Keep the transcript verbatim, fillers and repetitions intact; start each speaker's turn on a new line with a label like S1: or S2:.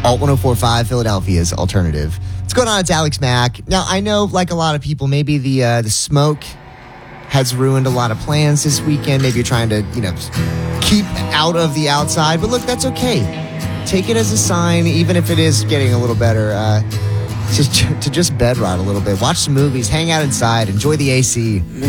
S1: Alt one oh four point five, Philadelphia's alternative. What's going on? It's Alex Mack. Now, I know, like a lot of people, maybe the uh, the smoke has ruined a lot of plans this weekend. Maybe you're trying to, you know, keep out of the outside. But look, that's okay. Take it as a sign, even if it is getting a little better, uh, just to just bed rot a little bit. Watch some movies, hang out inside, enjoy the A C.